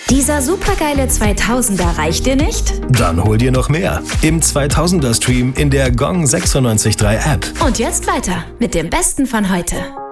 Dieser supergeile 2000er reicht dir nicht? Dann hol dir noch mehr im 2000er Stream in der Gong 96.3 App. Und jetzt weiter mit dem Besten von heute.